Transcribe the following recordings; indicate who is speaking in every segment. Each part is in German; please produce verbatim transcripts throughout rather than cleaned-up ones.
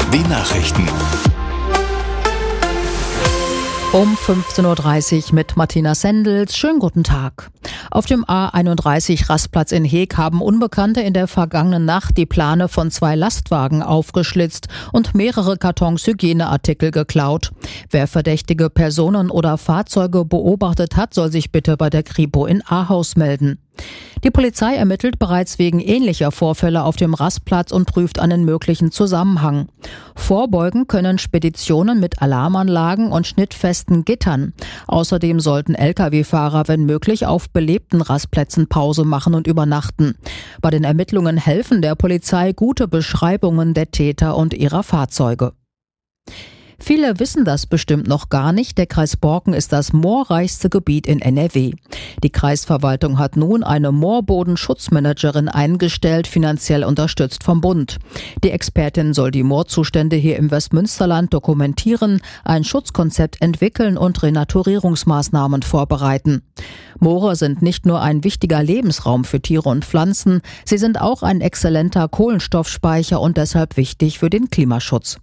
Speaker 1: W Nachrichten.
Speaker 2: Um fünfzehn Uhr dreißig mit Martina Sendels. Schönen guten Tag. Auf dem A einunddreißig Rastplatz in Heeg haben Unbekannte in der vergangenen Nacht die Plane von zwei Lastwagen aufgeschlitzt und mehrere Kartons Hygieneartikel geklaut. Wer verdächtige Personen oder Fahrzeuge beobachtet hat, soll sich bitte bei der Kripo in Ahaus melden. Die Polizei ermittelt bereits wegen ähnlicher Vorfälle auf dem Rastplatz und prüft einen möglichen Zusammenhang. Vorbeugen können Speditionen mit Alarmanlagen und schnittfesten Gittern. Außerdem sollten L K W-Fahrer, wenn möglich, auf belebten Rastplätzen Pause machen und übernachten. Bei den Ermittlungen helfen der Polizei gute Beschreibungen der Täter und ihrer Fahrzeuge. Viele wissen das bestimmt noch gar nicht. Der Kreis Borken ist das moorreichste Gebiet in N R W. Die Kreisverwaltung hat nun eine Moorbodenschutzmanagerin eingestellt, finanziell unterstützt vom Bund. Die Expertin soll die Moorzustände hier im Westmünsterland dokumentieren, ein Schutzkonzept entwickeln und Renaturierungsmaßnahmen vorbereiten. Moore sind nicht nur ein wichtiger Lebensraum für Tiere und Pflanzen, sie sind auch ein exzellenter Kohlenstoffspeicher und deshalb wichtig für den Klimaschutz.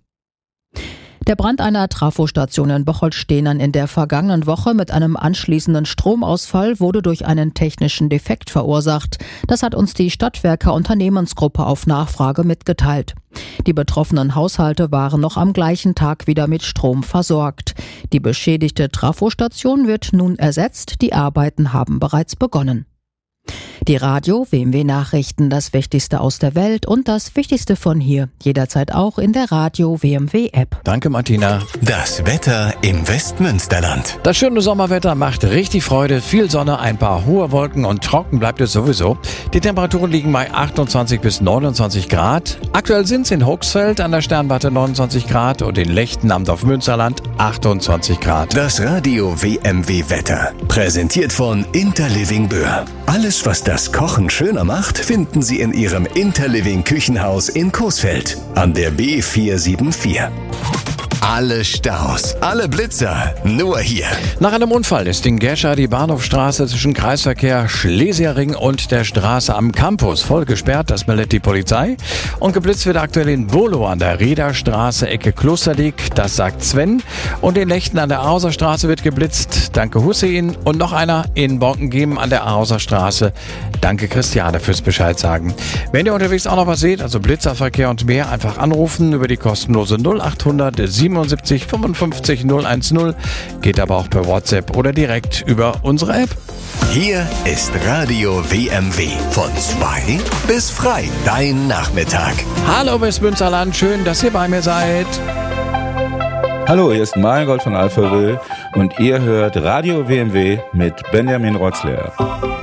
Speaker 2: Der Brand einer Trafostation in Bocholt-Stehnern in der vergangenen Woche mit einem anschließenden Stromausfall wurde durch einen technischen Defekt verursacht. Das hat uns die Stadtwerke Unternehmensgruppe auf Nachfrage mitgeteilt. Die betroffenen Haushalte waren noch am gleichen Tag wieder mit Strom versorgt. Die beschädigte Trafostation wird nun ersetzt. Die Arbeiten haben bereits begonnen. Die Radio W M W Nachrichten, das Wichtigste aus der Welt und das Wichtigste von hier. Jederzeit auch in der Radio W M W App.
Speaker 3: Danke, Martina.
Speaker 1: Das Wetter im Westmünsterland.
Speaker 3: Das schöne Sommerwetter macht richtig Freude. Viel Sonne, ein paar hohe Wolken und trocken bleibt es sowieso. Die Temperaturen liegen bei achtundzwanzig bis neunundzwanzig Grad. Aktuell sind es in Hochsfeld an der Sternwarte neunundzwanzig Grad und in Lechten am Dorf Münsterland achtundzwanzig Grad.
Speaker 1: Das Radio W M W Wetter. Präsentiert von Interliving Böhr. Alles, was das Kochen schöner macht, finden Sie in Ihrem Interliving Küchenhaus in Coesfeld an der B vier sieben vier. Alle Staus, alle Blitzer, nur hier.
Speaker 3: Nach einem Unfall ist in Gescher die Bahnhofstraße zwischen Kreisverkehr Schlesierring und der Straße am Campus voll gesperrt, das meldet die Polizei. Und geblitzt wird aktuell in Bolo an der Riederstraße Ecke Klosterdiek, das sagt Sven. Und in Lechten an der Ahauser Straße wird geblitzt, danke Hussein. Und noch einer in Borkengem an der Ahauser Straße, danke Christiane fürs Bescheid sagen. Wenn ihr unterwegs auch noch was seht, also Blitzerverkehr und mehr, einfach anrufen über die kostenlose null achthundert siebenundsiebzig fünfundfünfzig null zehn, geht aber auch per WhatsApp oder direkt über unsere App.
Speaker 1: Hier ist Radio W M W. Von zwei bis frei, dein Nachmittag.
Speaker 3: Hallo Westmünsterland, schön, dass ihr bei mir seid.
Speaker 4: Hallo, hier ist Margold von Alphaville und ihr hört Radio W M W mit Benjamin Rotzler.